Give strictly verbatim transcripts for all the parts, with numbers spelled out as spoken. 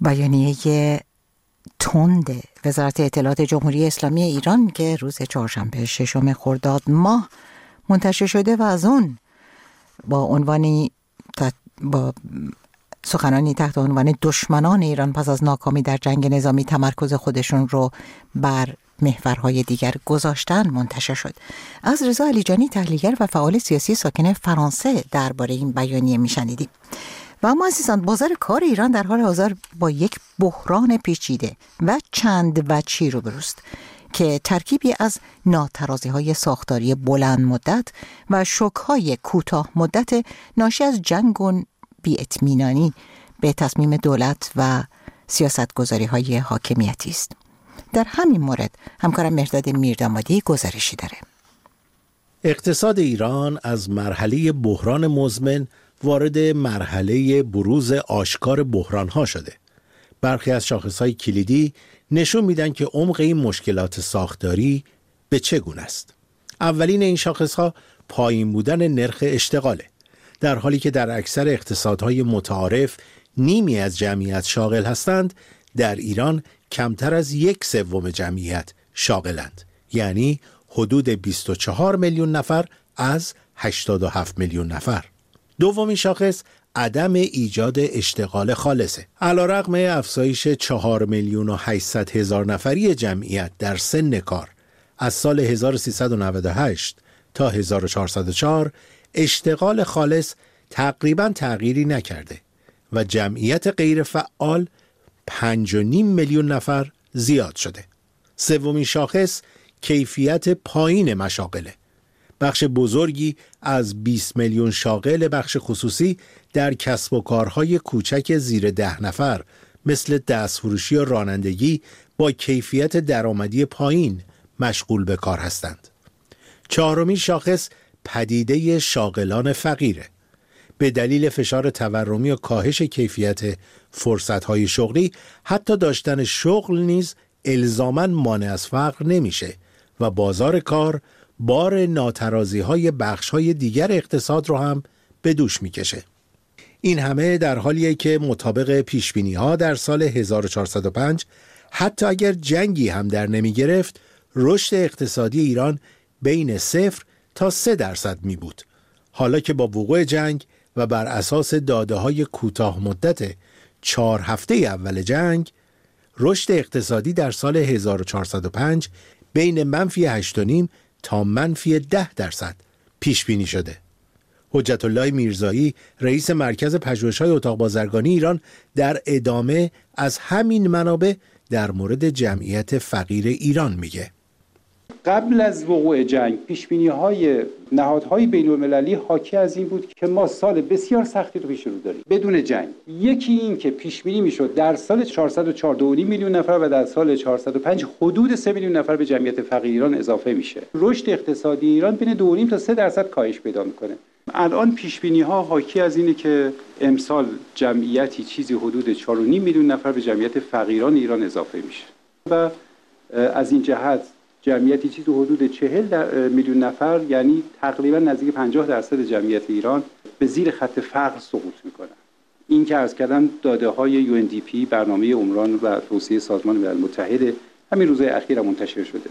بیانیه تند وزارت اطلاعات جمهوری اسلامی ایران که روز چهارشنبه ششم خرداد ماه منتشر شده و از اون با عنوانی با سخنانی تحت عنوان دشمنان ایران پس از ناکامی در جنگ نظامی تمرکز خودشون رو بر محورهای دیگر گذاشتن منتشر شد. از رضا علیجانی تحلیلگر و فعال سیاسی ساکن فرانسه درباره این بیانیه میشنیدیم. و اما عزیزان، بازار کار ایران در حال حاضر با یک بحران پیچیده و چند وجهی روبروست که ترکیبی از ناترازی‌های ساختاری بلند مدت و شوک‌های کوتاه مدت ناشی از جنگ و بی‌اطمینانی به تصمیم دولت و سیاست‌گذاری‌های حاکمیتی است. در همین مورد همکارم مهرداد میردامادی گزارشی داره. اقتصاد ایران از مرحله بحران مزمن وارد مرحله بروز آشکار بحران‌ها شده. برخی از شاخص‌های کلیدی نشون میدن که عمق این مشکلات ساختاری به چه گونه است. اولین این شاخص‌ها پایین بودن نرخ اشتغاله. در حالی که در اکثر اقتصادهای متعارف نیمی از جمعیت شاغل هستند، در ایران کمتر از یک سوم جمعیت شاغلند، یعنی حدود بیست و چهار میلیون نفر از هشتاد و هفت میلیون نفر. دومین شاخص عدم ایجاد اشتغال خالصه. علیرغم افزایش چهار میلیون و هشتصد هزار نفری جمعیت در سن کار از سال هزار و سیصد و نود و هشت تا هزار و چهارصد و چهار، اشتغال خالص تقریباً تغییری نکرده و جمعیت غیر فعال پنج و نیم میلیون نفر زیاد شده. سومین شاخص کیفیت پایین مشاغله. بخش بزرگی از بیست میلیون شاغل بخش خصوصی در کسب و کارهای کوچک زیر ده نفر مثل دستفروشی و رانندگی با کیفیت درآمدی پایین مشغول به کار هستند. چهارمین شاخص پدیده شاغلان فقیره. به دلیل فشار تورمی و کاهش کیفیت فرصت‌های شغلی، حتی داشتن شغل نیز الزاماً مانع از فقر نمیشه و بازار کار بار ناترازی‌های بخش‌های دیگر اقتصاد رو هم به دوش میکشه. این همه در حالیه که مطابق پیشبینی‌ها در سال هزار و چهارصد و پنج حتی اگر جنگی هم در نمی گرفت، رشد اقتصادی ایران بین صفر تا سه درصد می بود. حالا که با وقوع جنگ و بر اساس داده‌های کوتاه مدت چهار هفته اول جنگ، رشد اقتصادی در سال هزار و چهارصد و پنج بین منفی هشت و نیم تا منفی ده درصد پیش بینی شده. حجت الله میرزایی رئیس مرکز پژوهش‌های اتاق بازرگانی ایران در ادامه از همین منابع در مورد جمعیت فقیر ایران میگه. قبل از وقوع جنگ پیشبینی‌های نهادهای بین‌المللی حاکی از این بود که ما سال بسیار سختی رو پیش رو داریم بدون جنگ. یکی این که پیش‌بینی میشد در سال چهارصد و چهار دو میلیون نفر و در سال چهارصد و پنج حدود سه میلیون نفر به جمعیت فقیر ایران اضافه میشه. رشد اقتصادی ایران بین دو و نیم تا سه درصد کاهش پیدا میکنه. الان پیش‌بینی‌ها حاکی از اینه که امسال جمعیتی چیزی حدود چهار و نیم میلیون نفر به جمعیت فقیران ایران اضافه میشه و از این جهت جمعیتی چیزی حدود چهل میلیون نفر، یعنی تقریبا نزدیک پنجاه درصد جمعیت ایران به زیر خط فقر سقوط میکنن. این که عرض کردم داده های یو ان دی پی، برنامه عمران و توسعه سازمان ملل متحد، همین روزهای اخیر منتشر شده.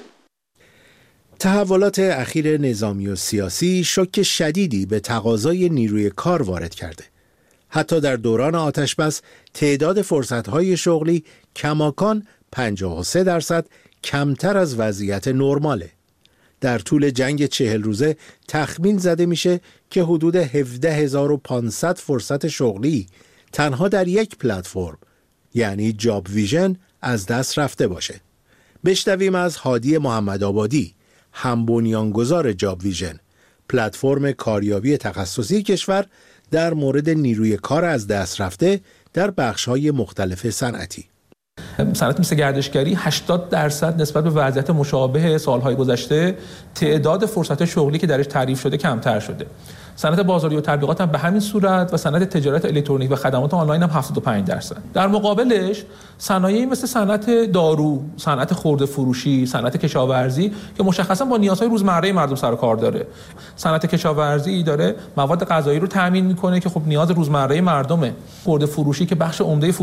تحولات اخیر نظامی و سیاسی شوک شدیدی به تقاضای نیروی کار وارد کرده. حتی در دوران آتش‌بس تعداد فرصت‌های شغلی کماکان پنجاه و سه درصد کمتر از وضعیت نرماله. در طول جنگ چهل روزه تخمین زده میشه که حدود هفده هزار و پانصد فرصت شغلی تنها در یک پلتفرم یعنی جاب ویژن از دست رفته باشه. بشنویم از هادی محمدآبادی، هم بنیانگذار جاب ویژن، پلتفرم کاریابی تخصصی کشور، در مورد نیروی کار از دست رفته در بخش‌های مختلف صنعتی. صنعت مثل گردشگری هشتاد درصد نسبت به وضعیت مشابه سالهای گذشته تعداد فرصت شغلی که درش تعریف شده کمتر شده. صنعت بازاریابی و تبلیغات هم به همین صورت و صنعت تجارت الکترونیک و خدمات آنلاین هم هفتاد و پنج درصد. در مقابلش صنایعی مثل صنعت دارو، صنعت خرده فروشی، صنعت کشاورزی که مشخصا با نیازهای روزمره مردم سر و کار داره. صنعت کشاورزی داره مواد غذایی رو تامین میکنه که خب نیاز روزمره مردمه. خرده فروشی که بخش عمده